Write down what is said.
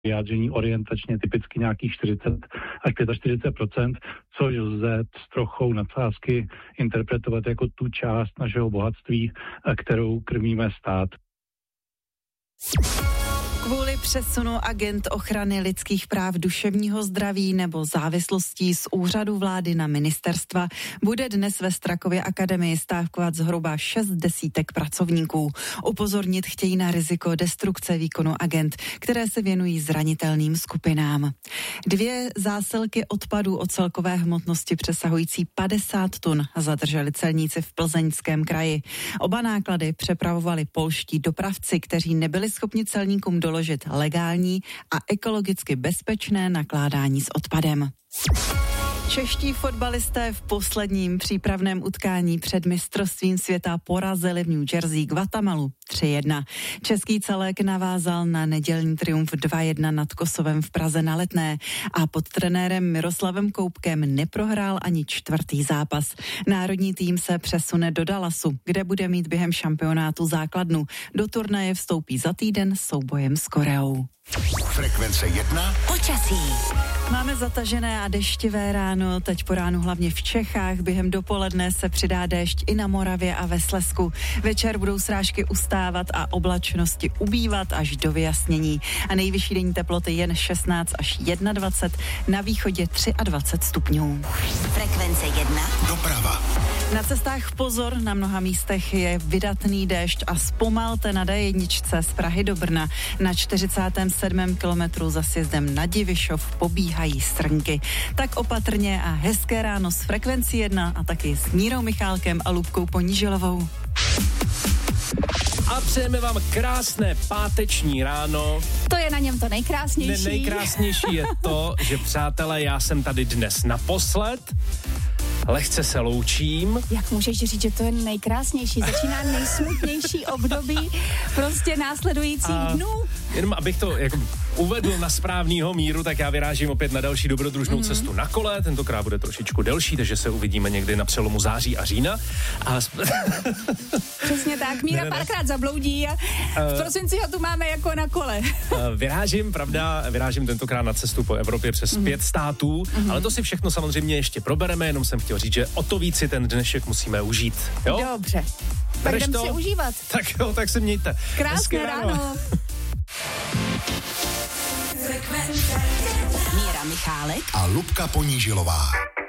vyjádření orientačně typicky nějakých 40 až 45%, což lze s trochou nadsázky interpretovat jako tu část našeho bohatství, kterou krmíme stát. Kvůli přesunu agent ochrany lidských práv, duševního zdraví nebo závislostí z úřadu vlády na ministerstva bude dnes ve Strakově akademii stávkovat zhruba 60 pracovníků. Upozornit chtějí na riziko destrukce výkonu agent, které se věnují zranitelným skupinám. 2 zásilky odpadů o celkové hmotnosti přesahující 50 tun zadrželi celníci v Plzeňském kraji. Oba náklady přepravovali polští dopravci, kteří nebyli schopni celníkům doložit legální a ekologicky bezpečné nakládání s odpadem. Čeští fotbalisté v posledním přípravném utkání před mistrovstvím světa porazili v New Jersey Guatemalu 3-1. Český celek navázal na nedělní triumf 2-1 nad Kosovem v Praze na Letné a pod trenérem Miroslavem Koubkem neprohrál ani 4. zápas. Národní tým se přesune do Dallasu, kde bude mít během šampionátu základnu. Do turnaje vstoupí za týden soubojem s Koreou. Frekvence 1. Počasí. Máme zatažené a deštivé ráno, teď po ránu hlavně v Čechách. Během dopoledne se přidá déšť i na Moravě a ve Slezsku. Večer budou srážky ustávat a oblačnosti ubývat až do vyjasnění. A nejvyšší denní teploty jen 16 až 21, na východě 23 stupňů. Frekvence 1. Doprava. Na cestách pozor, na mnoha místech je vydatný déšť a zpomalte na D1 z Prahy do Brna. Na 47. kilometru za sjezdem na Divišov pobíhají strnky. Tak opatrně a hezké ráno s Frekvencí 1 a taky s Mírou Michálkem a Lubkou Ponížilovou. A přejeme vám krásné páteční ráno. To je na něm to nejkrásnější. Nejkrásnější je to, že přátelé, já jsem tady dnes naposled. Lehce se loučím. Jak můžeš říct, že to je nejkrásnější? Začíná nejsmutnější období prostě následujících dnů. Jenom abych to jako uvedl na správnýho míru, tak já vyrážím opět na další dobrodružnou cestu na kole. Tentokrát bude trošičku delší, takže se uvidíme někdy na přelomu září a října. Přesně tak, Míra párkrát zabloudí a v prosinci ho tu máme jako na kole. Vyrážím tentokrát na cestu po Evropě přes 5 států, ale to si všechno samozřejmě ještě probereme, jenom jsem chtěl říct, že o to víc si ten dnešek musíme užít. Jo? Dobře. Tak jdem si užívat. Tak jo, tak se mějte. Krásné ráno. Míra Michálek a Lubka Ponížilová.